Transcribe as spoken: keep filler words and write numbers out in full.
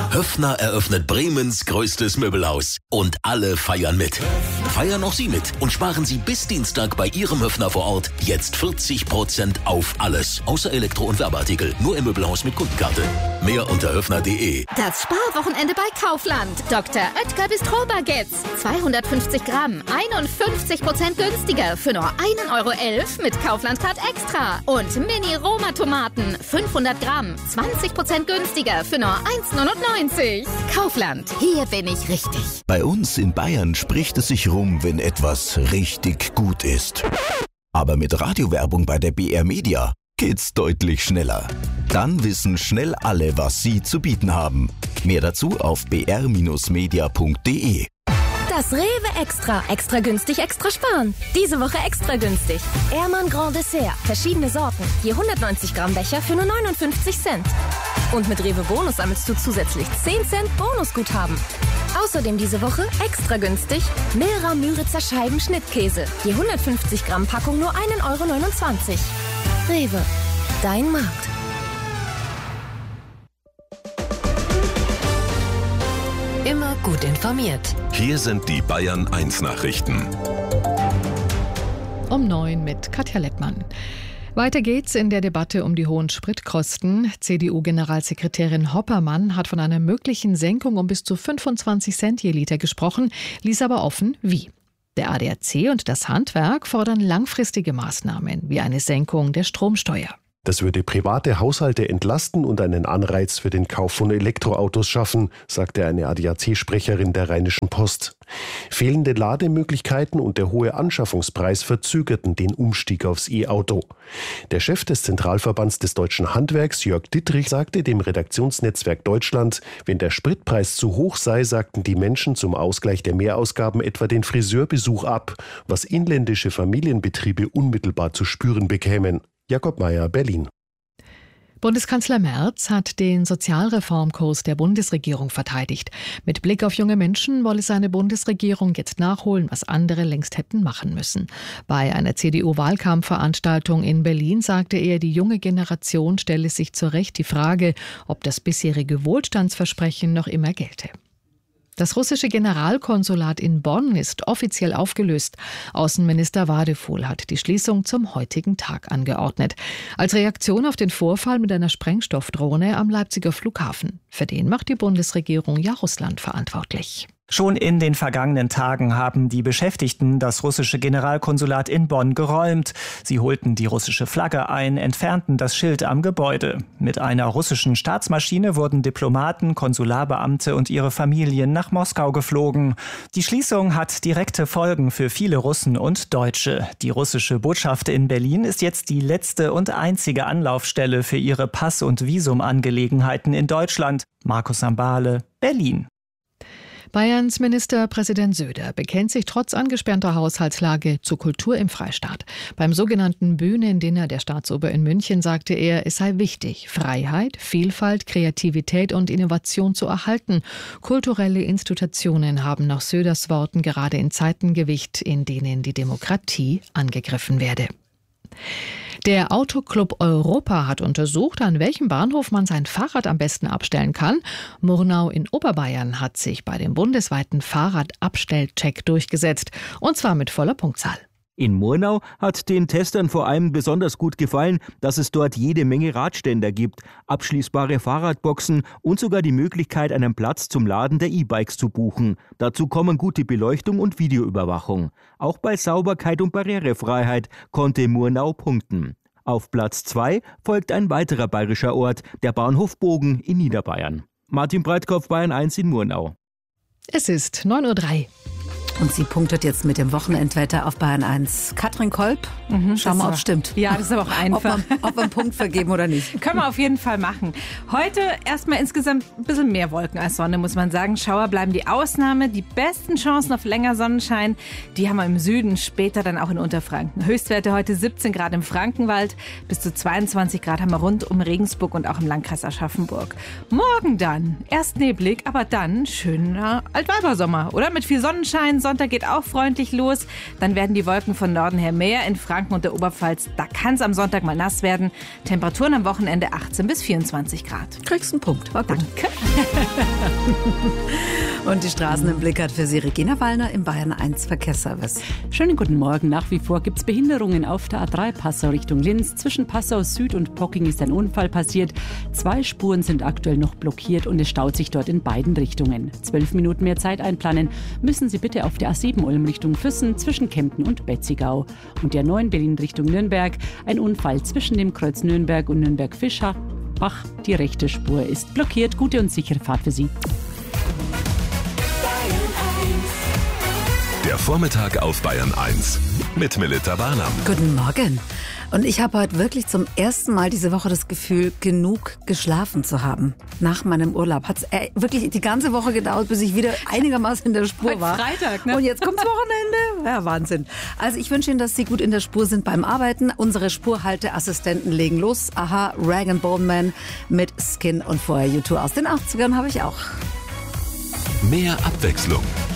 Höffner eröffnet Bremens größtes Möbelhaus. Und alle feiern mit. Feiern auch Sie mit und sparen Sie bis Dienstag bei Ihrem Höffner vor Ort jetzt vierzig Prozent auf alles. Außer Elektro- und Werbeartikel. Nur im Möbelhaus mit Kundenkarte. Mehr unter höffner punkt de. Das Sparwochenende bei Kaufland. Doktor Oetker Bistro-Baguettes. zweihundertfünfzig Gramm. einundfünfzig Prozent günstiger für nur ein Euro elf mit Kaufland-Card Extra. Und Mini-Roma-Tomaten. fünfhundert Gramm. zwanzig Prozent günstiger für nur eins neunundneunzig. Kaufland. Hier bin ich richtig. Bei uns in Bayern spricht es sich rum, wenn etwas richtig gut ist. Aber mit Radiowerbung bei der B R Media geht's deutlich schneller. Dann wissen schnell alle, was sie zu bieten haben. Mehr dazu auf b r media punkt de. Das Rewe Extra. Extra günstig, extra sparen. Diese Woche extra günstig. Ehrmann Grand Dessert. Verschiedene Sorten. Je hundertneunzig Gramm Becher für nur neunundfünfzig Cent. Und mit Rewe Bonus sammelst du zusätzlich zehn Cent Bonusguthaben. Außerdem diese Woche extra günstig Milra Müritzer Scheiben Schnittkäse. Je hundertfünfzig Gramm Packung nur ein Euro neunundzwanzig. Rewe. Dein Markt. Immer gut informiert. Hier sind die Bayern eins Nachrichten. Um neun mit Katja Lettmann. Weiter geht's in der Debatte um die hohen Spritkosten. C D U-Generalsekretärin Hoppermann hat von einer möglichen Senkung um bis zu fünfundzwanzig Cent je Liter gesprochen, ließ aber offen, wie. Der A D A C und das Handwerk fordern langfristige Maßnahmen, wie eine Senkung der Stromsteuer. Das würde private Haushalte entlasten und einen Anreiz für den Kauf von Elektroautos schaffen, sagte eine A D A C-Sprecherin der Rheinischen Post. Fehlende Lademöglichkeiten und der hohe Anschaffungspreis verzögerten den Umstieg aufs E-Auto. Der Chef des Zentralverbands des deutschen Handwerks, Jörg Dittrich, sagte dem Redaktionsnetzwerk Deutschland, wenn der Spritpreis zu hoch sei, sagten die Menschen zum Ausgleich der Mehrausgaben etwa den Friseurbesuch ab, was inländische Familienbetriebe unmittelbar zu spüren bekämen. Jakob Mayer, Berlin. Bundeskanzler Merz hat den Sozialreformkurs der Bundesregierung verteidigt. Mit Blick auf junge Menschen wolle seine Bundesregierung jetzt nachholen, was andere längst hätten machen müssen. Bei einer C D U-Wahlkampfveranstaltung in Berlin sagte er, die junge Generation stelle sich zu Recht die Frage, ob das bisherige Wohlstandsversprechen noch immer gelte. Das russische Generalkonsulat in Bonn ist offiziell aufgelöst. Außenminister Wadefuhl hat die Schließung zum heutigen Tag angeordnet. Als Reaktion auf den Vorfall mit einer Sprengstoffdrohne am Leipziger Flughafen. Für den macht die Bundesregierung ja Russland verantwortlich. Schon in den vergangenen Tagen haben die Beschäftigten das russische Generalkonsulat in Bonn geräumt. Sie holten die russische Flagge ein, entfernten das Schild am Gebäude. Mit einer russischen Staatsmaschine wurden Diplomaten, Konsularbeamte und ihre Familien nach Moskau geflogen. Die Schließung hat direkte Folgen für viele Russen und Deutsche. Die russische Botschaft in Berlin ist jetzt die letzte und einzige Anlaufstelle für ihre Pass- und Visumangelegenheiten in Deutschland. Markus Sambale, Berlin. Bayerns Ministerpräsident Söder bekennt sich trotz angespannter Haushaltslage zur Kultur im Freistaat. Beim sogenannten Bühnendinner der Staatsoper in München sagte er, es sei wichtig, Freiheit, Vielfalt, Kreativität und Innovation zu erhalten. Kulturelle Institutionen haben nach Söders Worten gerade in Zeiten Gewicht, in denen die Demokratie angegriffen werde. Der Autoclub Europa hat untersucht, an welchem Bahnhof man sein Fahrrad am besten abstellen kann. Murnau in Oberbayern hat sich bei dem bundesweiten Fahrradabstellcheck durchgesetzt. Und zwar mit voller Punktzahl. In Murnau hat den Testern vor allem besonders gut gefallen, dass es dort jede Menge Radständer gibt, abschließbare Fahrradboxen und sogar die Möglichkeit, einen Platz zum Laden der E-Bikes zu buchen. Dazu kommen gute Beleuchtung und Videoüberwachung. Auch bei Sauberkeit und Barrierefreiheit konnte Murnau punkten. Auf Platz zwei folgt ein weiterer bayerischer Ort, der Bahnhof Bogen in Niederbayern. Martin Breitkopf, Bayern eins in Murnau. Es ist neun Uhr drei. Und sie punktet jetzt mit dem Wochenendwetter auf Bayern eins. Katrin Kolb, mhm, schauen wir mal, ob es stimmt. Ja, das ist aber auch einfach. Ob wir, ob wir einen Punkt vergeben oder nicht. Können wir auf jeden Fall machen. Heute erstmal insgesamt ein bisschen mehr Wolken als Sonne, muss man sagen. Schauer bleiben die Ausnahme. Die besten Chancen auf länger Sonnenschein, die haben wir im Süden, später dann auch in Unterfranken. Höchstwerte heute siebzehn Grad im Frankenwald, bis zu zweiundzwanzig Grad haben wir rund um Regensburg und auch im Landkreis Aschaffenburg. Morgen dann, erst neblig, aber dann schöner Altweibersommer, oder? Mit viel Sonnenschein, Sonne Sonntag geht auch freundlich los. Dann werden die Wolken von Norden her mehr. In Franken und der Oberpfalz, da kann es am Sonntag mal nass werden. Temperaturen am Wochenende achtzehn bis vierundzwanzig Grad. Kriegst einen Punkt. War gut. Danke. Und die Straßen im Blick hat für Sie Regina Wallner im Bayern eins Verkehrsservice. Schönen guten Morgen. Nach wie vor gibt es Behinderungen auf der A drei Passau Richtung Linz. Zwischen Passau Süd und Pocking ist ein Unfall passiert. Zwei Spuren sind aktuell noch blockiert und es staut sich dort in beiden Richtungen. Zwölf Minuten mehr Zeit einplanen müssen Sie bitte auf der A sieben Ulm Richtung Füssen zwischen Kempten und Betzigau. Und der neun Berlin Richtung Nürnberg. Ein Unfall zwischen dem Kreuz Nürnberg und Nürnberg-Fischach. Bach, die rechte Spur ist blockiert. Gute und sichere Fahrt für Sie. Der Vormittag auf Bayern eins mit Melita Barnam. Guten Morgen. Und ich habe heute wirklich zum ersten Mal diese Woche das Gefühl, genug geschlafen zu haben. Nach meinem Urlaub hat es äh, wirklich die ganze Woche gedauert, bis ich wieder einigermaßen in der Spur heute war. Freitag, ne? Und jetzt kommt's Wochenende. Ja, Wahnsinn. Also ich wünsche Ihnen, dass Sie gut in der Spur sind beim Arbeiten. Unsere Spurhalteassistenten legen los. Aha, Rag and Bone Man mit Skin und vorher U zwei aus den achtzigern habe ich auch. Mehr Abwechslung